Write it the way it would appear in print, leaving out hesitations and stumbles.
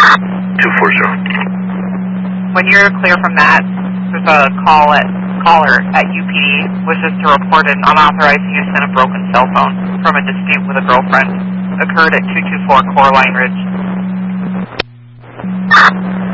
240. When you're clear from that, there's a caller at UPD wishes to report an unauthorized use and a broken cell phone from a dispute with a girlfriend. Occurred at 224 Coraline Ridge.